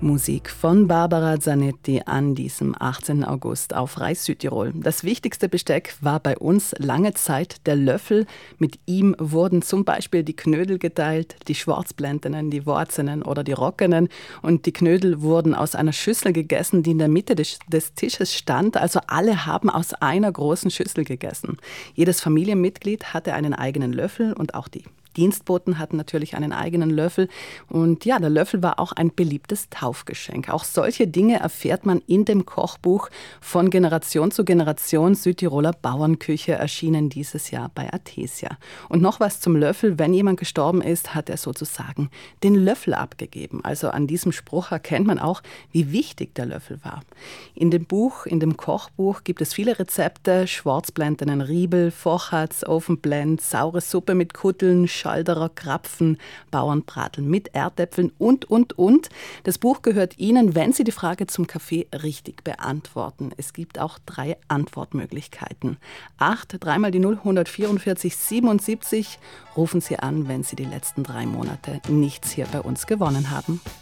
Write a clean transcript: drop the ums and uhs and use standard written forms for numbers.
Musik von Barbara Zanetti an diesem 18. August auf Reis Südtirol. Das wichtigste Besteck war bei uns lange Zeit der Löffel. Mit ihm wurden zum Beispiel die Knödel geteilt, die Schwarzblendenen, die Worzenen oder die Rockenen. Und die Knödel wurden aus einer Schüssel gegessen, die in der Mitte des Tisches stand. Also alle haben aus einer großen Schüssel gegessen. Jedes Familienmitglied hatte einen eigenen Löffel und auch die Dienstboten hatten natürlich einen eigenen Löffel. Und ja, der Löffel war auch ein beliebtes Taufgeschenk. Auch solche Dinge erfährt man in dem Kochbuch von Generation zu Generation Südtiroler Bauernküche, erschienen dieses Jahr bei Athesia. Und noch was zum Löffel. Wenn jemand gestorben ist, hat er sozusagen den Löffel abgegeben. Also an diesem Spruch erkennt man auch, wie wichtig der Löffel war. In dem Kochbuch gibt es viele Rezepte: Schwarzblendenen Riebel, Forchatz, Ofenblend, saure Suppe mit Kutteln, Schalderer, Krapfen, Bauernbraten mit Erdäpfeln und. Das Buch gehört Ihnen, wenn Sie die Frage zum Kaffee richtig beantworten. Es gibt auch 3 Antwortmöglichkeiten. 8 3 mal die 0 144 77. Rufen Sie an, wenn Sie die letzten 3 Monate nichts hier bei uns gewonnen haben.